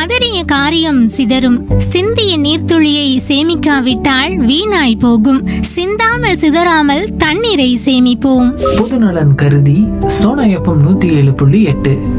பதறிய காரியம் சிதறும். சிந்திய நீர்த்துளியை சேமிக்காவிட்டால் வீணாய் போகும். சிந்தாமல் சிதறாமல் தண்ணீரை சேமிப்போம். பொதுநலன் கருதி சோனா FM 107.8